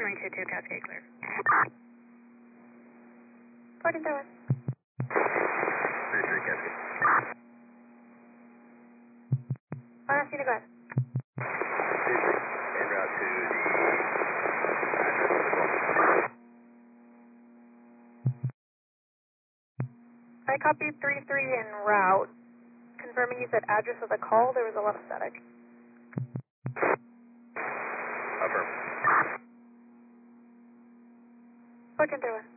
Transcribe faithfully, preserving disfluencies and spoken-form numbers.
runway two two, Cascade clear. Fortune three one. three three, Cascade. R F C to go ahead. three three, en route to the address as well. I copied three three en route. Confirming you said address of the call, there was a lot of static. Affirm. Fortune three one.